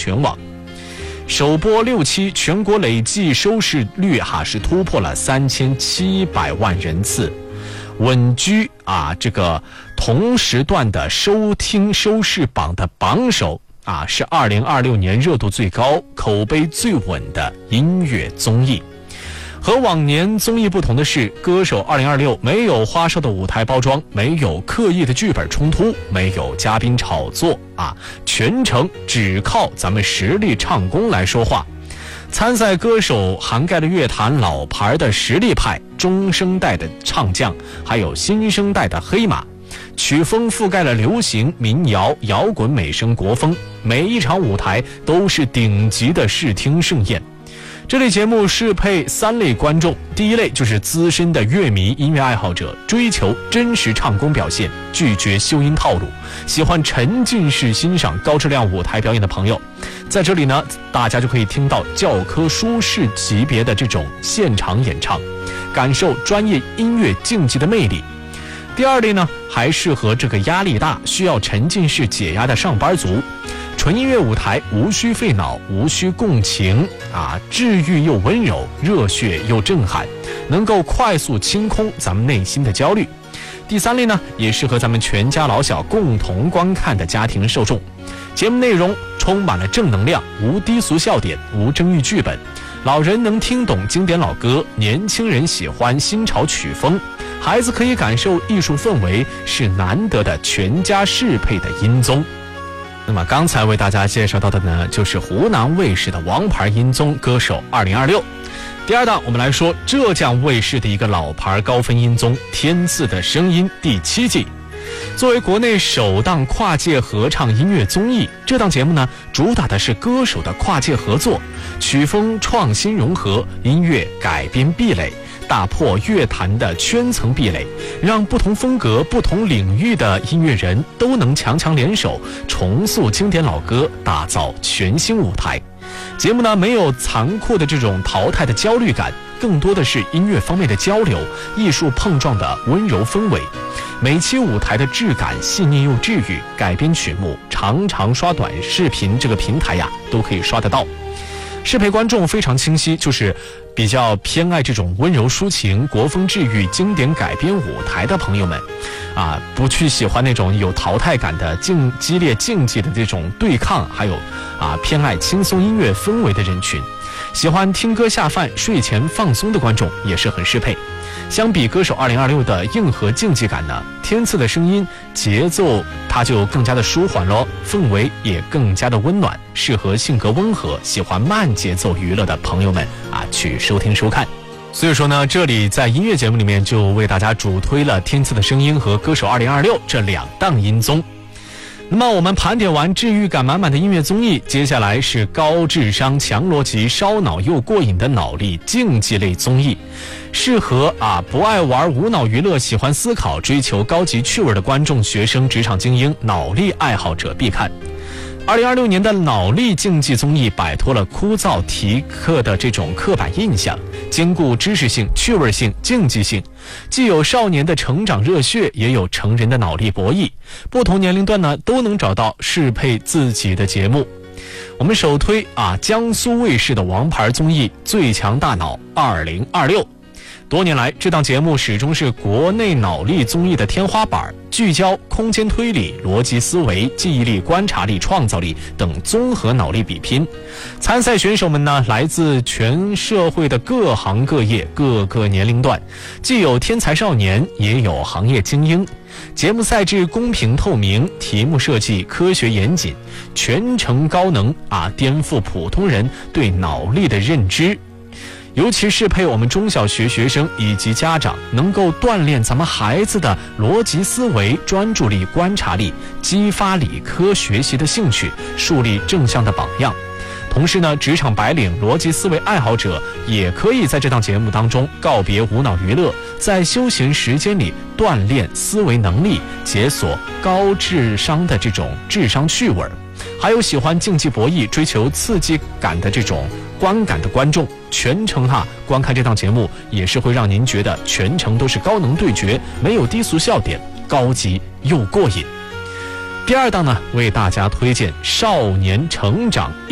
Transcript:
全网。首播6期，全国累计收视率是突破了3700万人次，稳居这个同时段的收听收视榜的榜首是2026年热度最高、口碑最稳的音乐综艺。和往年综艺不同的是，歌手2026没有花哨的舞台包装，没有刻意的剧本冲突，没有嘉宾炒作全程只靠咱们实力唱功来说话。参赛歌手涵盖了乐坛老牌的实力派、中生代的唱将，还有新生代的黑马。曲风覆盖了流行、民谣、摇滚、美声、国风，每一场舞台都是顶级的视听盛宴。这类节目适配3类观众，第一类就是资深的乐迷、音乐爱好者，追求真实唱功表现，拒绝修音套路，喜欢沉浸式欣赏高质量舞台表演的朋友。在这里呢，大家就可以听到教科书式级别的这种现场演唱，感受专业音乐竞技的魅力。第二类呢，还适合这个压力大、需要沉浸式解压的上班族。纯音乐舞台无需费脑，无需共情治愈又温柔，热血又震撼，能够快速清空咱们内心的焦虑。第三类呢，也适合咱们全家老小共同观看的家庭受众。节目内容充满了正能量，无低俗笑点，无争议剧本，老人能听懂经典老歌，年轻人喜欢新潮曲风，孩子可以感受艺术氛围，是难得的全家适配的音综。那么刚才为大家介绍到的呢，就是湖南卫视的王牌音综《歌手2026》。第二档，我们来说浙江卫视的一个老牌高分音综《天赐的声音》第7季。作为国内首档跨界合唱音乐综艺，这档节目呢，主打的是歌手的跨界合作，曲风创新融合，音乐改编壁垒，打破乐坛的圈层壁垒，让不同风格、不同领域的音乐人都能强强联手，重塑经典老歌，打造全新舞台。节目呢，没有残酷的这种淘汰的焦虑感，更多的是音乐方面的交流，艺术碰撞的温柔氛围。每期舞台的质感细腻又治愈，改编曲目常常刷短视频这个平台都可以刷得到。适配观众非常清晰，就是比较偏爱这种温柔抒情、国风治愈、经典改编舞台的朋友们不去喜欢那种有淘汰感的激烈竞技的这种对抗，还有偏爱轻松音乐氛围的人群。喜欢听歌下饭、睡前放松的观众也是很适配。相比歌手2026的硬核竞技感呢，天赐的声音节奏它就更加的舒缓咯，氛围也更加的温暖，适合性格温和、喜欢慢节奏娱乐的朋友们去收听收看。所以说呢，这里在音乐节目里面就为大家主推了天赐的声音和歌手2026这2档音综。那么我们盘点完治愈感满满的音乐综艺，接下来是高智商、强逻辑、烧脑又过瘾的脑力竞技类综艺，适合不爱玩无脑娱乐、喜欢思考、追求高级趣味的观众、学生、职场精英、脑力爱好者必看。2026年的脑力竞技综艺摆脱了枯燥题课的这种刻板印象，兼顾知识性、趣味性、竞技性，既有少年的成长热血，也有成人的脑力博弈，不同年龄段呢都能找到适配自己的节目。我们首推江苏卫视的王牌综艺《最强大脑2026》。多年来，这档节目始终是国内脑力综艺的天花板，聚焦空间推理、逻辑思维、记忆力、观察力、创造力等综合脑力比拼。参赛选手们呢，来自全社会的各行各业、各个年龄段，既有天才少年，也有行业精英。节目赛制公平透明，题目设计科学严谨，全程高能颠覆普通人对脑力的认知。尤其适配我们中小学学生以及家长，能够锻炼咱们孩子的逻辑思维、专注力、观察力，激发理科学习的兴趣，树立正向的榜样。同时呢，职场白领、逻辑思维爱好者也可以在这档节目当中告别无脑娱乐，在休闲时间里锻炼思维能力，解锁高智商的这种智商趣味。还有喜欢竞技博弈、追求刺激感的这种观感的观众，全程观看这档节目也是会让您觉得全程都是高能对决，没有低俗笑点，高级又过瘾。第二档呢，为大家推荐少年成长